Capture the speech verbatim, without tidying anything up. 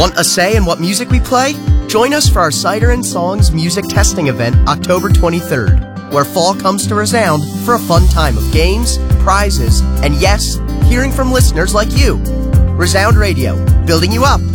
Want a say in what music we play? Join us for our Cider and Songs music testing event October twenty-third, where fall comes to resound for a fun time of games, prizes, and yes, hearing from listeners like you. Resound Radio, building you up